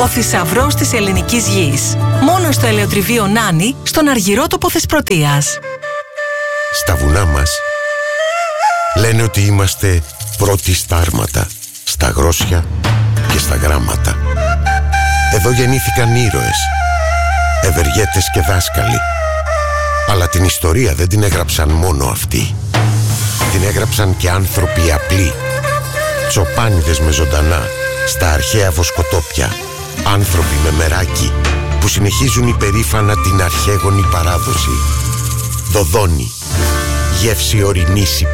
Ο θησαυρός της ελληνικής γης. Μόνο στο ελαιοτριβείο Νάνη, στον Αργυρότοπο Θεσπρωτείας. Στα βουνά μας λένε ότι είμαστε πρώτοι στα άρματα, στα γρόσια και στα γράμματα. Εδώ γεννήθηκαν ήρωες, ευεργέτες και δάσκαλοι. Αλλά την ιστορία δεν την έγραψαν μόνο αυτοί. Την έγραψαν και άνθρωποι απλοί, τσοπάνιδες με ζωντανά στα αρχαία βοσκοτόπια, άνθρωποι με μεράκι που συνεχίζουν υπερήφανα την αρχαίγονη παράδοση. Δοδόνη, γεύση ορεινής